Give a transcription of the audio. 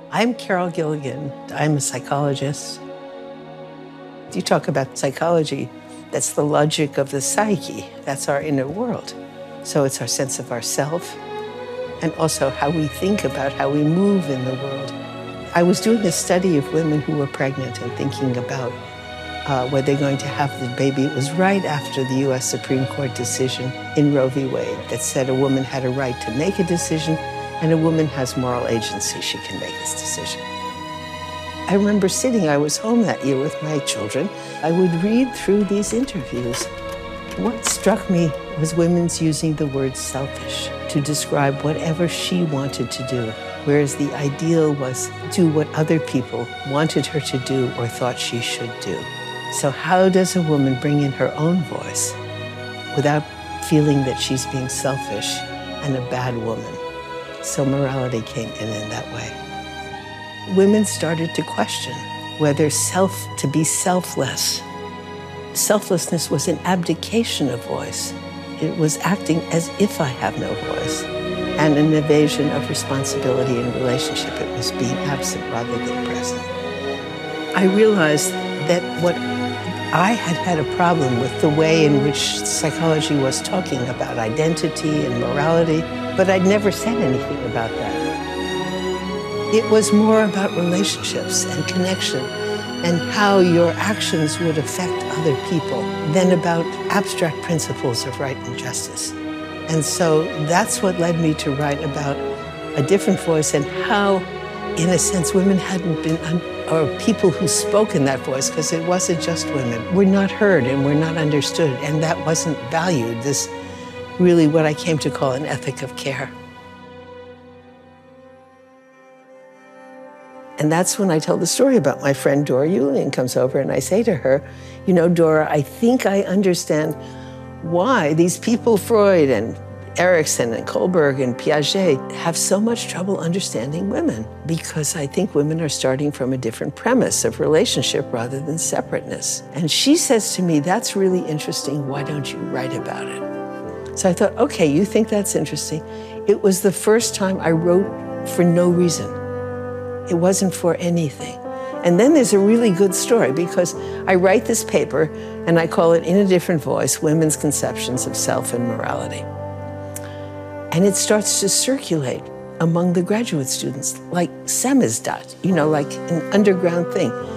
I'm Carol Gilligan. I'm a psychologist. You talk about psychology, that's the logic of the psyche. That's our inner world. So it's our sense of ourself and also how we think about how we move in the world. I was doing a study of women who were pregnant and thinking about were they going to have the baby. It was right after the US Supreme Court decision in Roe v. Wade that said a woman had a right to make a decision and a woman has moral agency. She can make this decision. I remember I was home that year with my children. I would read through these interviews. What struck me was women's using the word selfish to describe whatever she wanted to do, whereas the ideal was do what other people wanted her to do or thought she should do. So how does a woman bring in her own voice without feeling that she's being selfish and a bad woman? So morality came in that way. Women started to question whether to be selfless. Selflessness was an abdication of voice. It was acting as if I have no voice, and an evasion of responsibility in relationship. It was being absent rather than present. I realized that what I had a problem with the way in which psychology was talking about identity and morality, but I'd never said anything about that. It was more about relationships and connection and how your actions would affect other people than about abstract principles of right and justice. And so that's what led me to write about a different voice and how, in a sense, women hadn't been, or people who spoke in that voice, because it wasn't just women, were not heard and were not understood, and that wasn't valued. This really what I came to call an ethic of care. And that's when I tell the story about my friend Dora Yulian comes over and I say to her, you know, Dora, I think I understand why these people, Freud and Erikson and Kohlberg and Piaget, have so much trouble understanding women, because I think women are starting from a different premise of relationship rather than separateness. And she says to me, that's really interesting, why don't you write about it? So I thought, okay, you think that's interesting. It was the first time I wrote for no reason. It wasn't for anything. And then there's a really good story, because I write this paper and I call it In a Different Voice, Women's Conceptions of Self and Morality. And it starts to circulate among the graduate students like samizdat, you know, like an underground thing.